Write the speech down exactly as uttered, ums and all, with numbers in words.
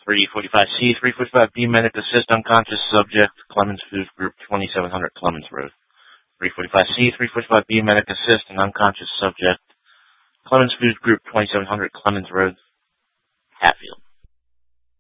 three forty-five C, three forty-five B, medic assist, unconscious subject, Clemens Foods Group, twenty-seven hundred Clemens Road. three forty-five C, three forty-five B, medic assist, an unconscious subject, Clemens Foods Group, twenty-seven hundred Clemens Road, Hatfield.